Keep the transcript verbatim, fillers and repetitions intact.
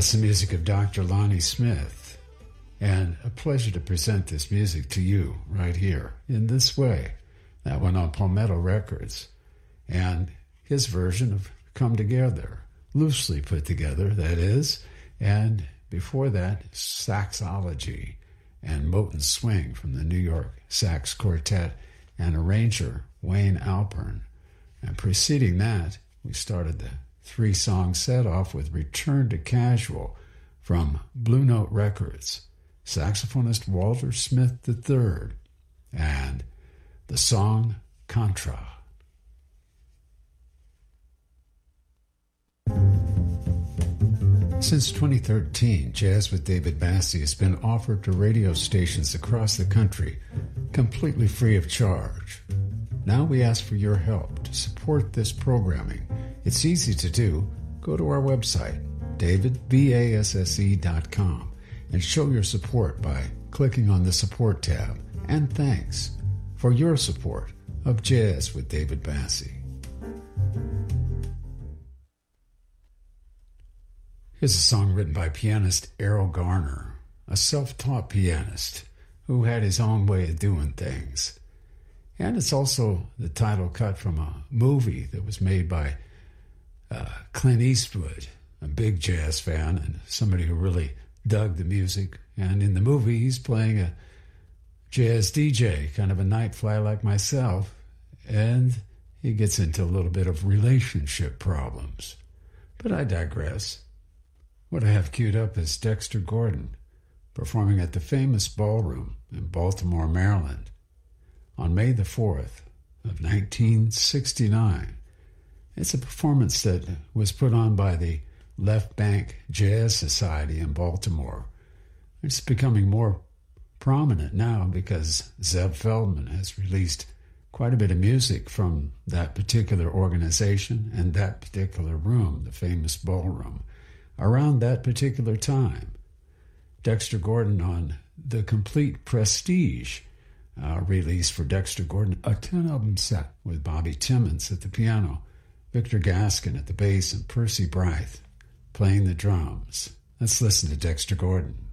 That's the music of Doctor Lonnie Smith. And a pleasure to present this music to you right here in this way. That went on Palmetto Records. And his version of Come Together, loosely put together, that is. And before that, Saxology and Moten Swing from the New York Sax Quartet and arranger Wayne Alpern. And preceding that, we started the three-song set off with Return to Casual from Blue Note Records, saxophonist Walter Smith the third, and the song Contra. Since twenty thirteen, Jazz with David Bassie has been offered to radio stations across the country, completely free of charge. Now we ask for your help to support this programming. It's easy to do. Go to our website, david basse dot com, and show your support by clicking on the Support tab. And thanks for your support of Jazz with David Bassie. Here's a song written by pianist Errol Garner, a self-taught pianist who had his own way of doing things. And it's also the title cut from a movie that was made by uh, Clint Eastwood, a big jazz fan and somebody who really dug the music. And in the movie, he's playing a jazz D J, kind of a night fly like myself, and he gets into a little bit of relationship problems. But I digress. What I have queued up is Dexter Gordon performing at the famous ballroom in Baltimore, Maryland on May the fourth of nineteen sixty-nine. It's a performance that was put on by the Left Bank Jazz Society in Baltimore. It's becoming more prominent now because Zev Feldman has released quite a bit of music from that particular organization and that particular room, the famous ballroom, around that particular time. Dexter Gordon on the Complete Prestige uh, release for Dexter Gordon, a ten-album set with Bobby Timmons at the piano, Victor Gaskin at the bass, and Percy Brythe playing the drums. Let's listen to Dexter Gordon.